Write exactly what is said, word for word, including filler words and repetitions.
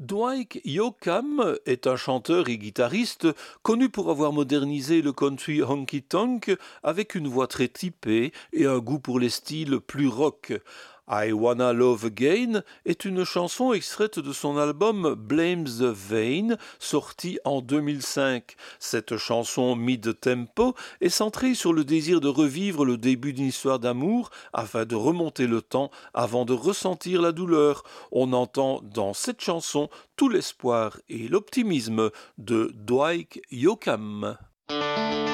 Dwight Yoakam est un chanteur et guitariste connu pour avoir modernisé le country honky-tonk avec une voix très typée et un goût pour les styles plus rock. I Wanna Love Again est une chanson extraite de son album Blame the Vein, sorti en deux mille cinq. Cette chanson mid-tempo est centrée sur le désir de revivre le début d'une histoire d'amour afin de remonter le temps avant de ressentir la douleur. On entend dans cette chanson tout l'espoir et l'optimisme de Dwight Yoakam.